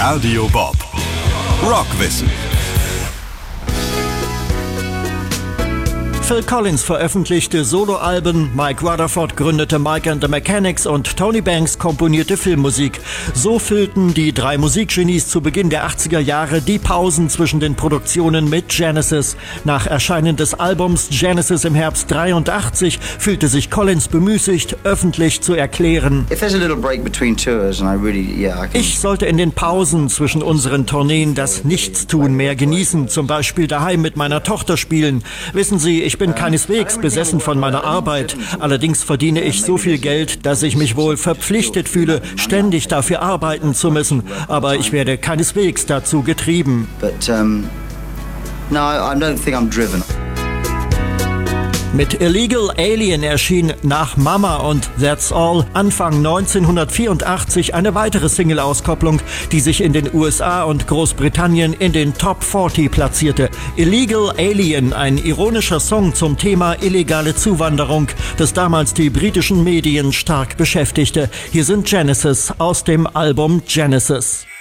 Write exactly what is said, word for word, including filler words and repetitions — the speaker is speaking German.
Radio Bob. Rockwissen. Phil Collins veröffentlichte Soloalben, Mike Rutherford gründete Mike and the Mechanics und Tony Banks komponierte Filmmusik. So füllten die drei Musikgenies zu Beginn der achtziger Jahre die Pausen zwischen den Produktionen mit Genesis. Nach Erscheinen des Albums Genesis im Herbst dreiundachtzig fühlte sich Collins bemüßigt, öffentlich zu erklären: Ich sollte in den Pausen zwischen unseren Tourneen das Nichtstun mehr genießen, zum Beispiel daheim mit meiner Tochter spielen. Wissen Sie, ich Ich bin keineswegs besessen von meiner Arbeit. Allerdings verdiene ich so viel Geld, dass ich mich wohl verpflichtet fühle, ständig dafür arbeiten zu müssen. Aber ich werde keineswegs dazu getrieben. But, um, no, I don't think I'm driven. Mit Illegal Alien erschien nach Mama und That's All Anfang neunzehnhundertvierundachtzig eine weitere Single-Auskopplung, die sich in den U S A und Großbritannien in den Top vierzig platzierte. Illegal Alien, ein ironischer Song zum Thema illegale Zuwanderung, das damals die britischen Medien stark beschäftigte. Hier sind Genesis aus dem Album Genesis.